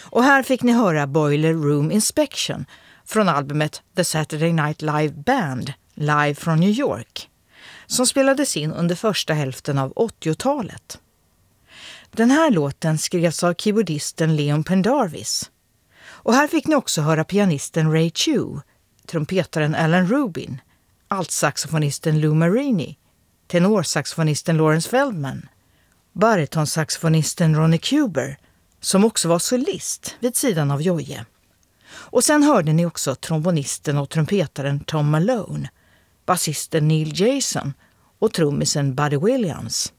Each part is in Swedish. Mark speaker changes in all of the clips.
Speaker 1: Och här fick ni höra Boiler Room Inspection från albumet The Saturday Night Live Band, Live från New York, som spelades in under första hälften av 80-talet. Den här låten skrevs av keyboardisten Leon Pendarvis. Och här fick ni också höra pianisten Ray Chu, trumpetaren Alan Rubin, altsaxofonisten Lou Marini, tenorsaxofonisten Lawrence Feldman, baritonsaxofonisten Ronnie Cuber, som också var solist vid sidan av Joje. Och sen hörde ni också trombonisten och trumpetaren Tom Malone, basisten Neil Jason och trummisen Buddy Williams.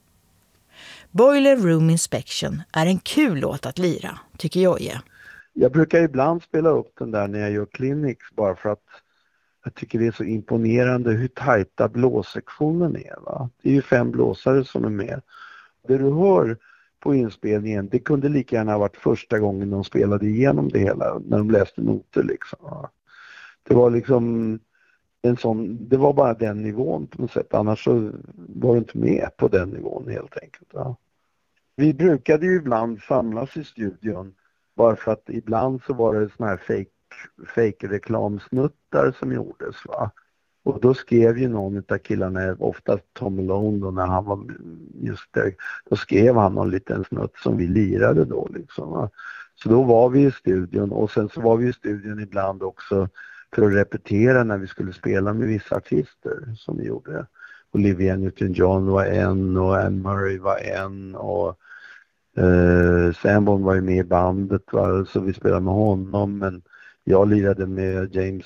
Speaker 1: Boiler Room Inspection är en kul låt att lira, tycker Joje.
Speaker 2: Jag brukar ibland spela upp den där när jag gör clinics bara för att jag tycker det är så imponerande hur tajta blåssektionen är. Va? Det är ju 5 blåsare som är med. Det du hör på inspelningen, det kunde lika gärna ha varit första gången de spelade igenom det hela, när de läste noter liksom. Va? Det var liksom det var bara den nivån på något sätt, annars så var det inte med på den nivån helt enkelt. Va? Vi brukade ju ibland samlas i studion bara för att ibland så var det såna här fake reklamsnuttar som gjordes, va. Och då skrev ju någon av killarna, ofta Tom Malone då, när han var just där, då skrev han någon liten snutt som vi lirade då liksom, va. Så då var vi i studion, och sen så var vi i studion ibland också för att repetera när vi skulle spela med vissa artister som vi gjorde. Olivia Newton-John var en, och Anne Murray var en, och Sanborn var ju med i bandet, va? Så vi spelade med honom, men jag lirade med James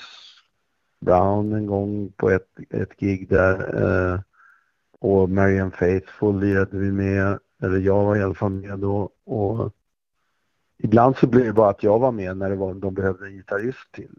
Speaker 2: Brown en gång på ett gig där, och Marianne Faithfull lirade vi med, eller jag var i alla fall med då, och ibland så blev det bara att jag var med när de behövde en gitarrist till.